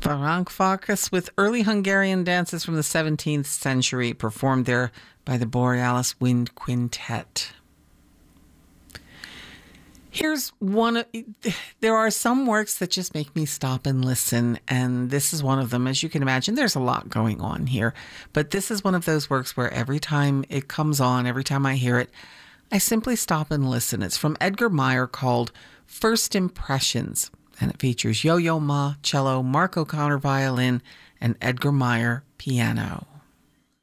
Ferenc Farkas with early Hungarian dances from the 17th century, performed there by the Borealis Wind Quintet. Here's there are some works that just make me stop and listen, and this is one of them. As you can imagine, there's a lot going on here, but this is one of those works where every time it comes on, every time I hear it, I simply stop and listen. It's from Edgar Meyer, called First Impressions, and it features Yo-Yo Ma cello, Mark O'Connor violin, and Edgar Meyer piano.